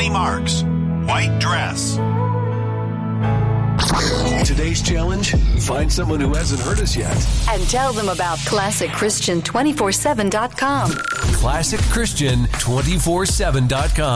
Bonnie Marks, White Dress. Today's challenge, find someone who hasn't heard us yet. And tell them about ClassicChristian247.com. ClassicChristian247.com.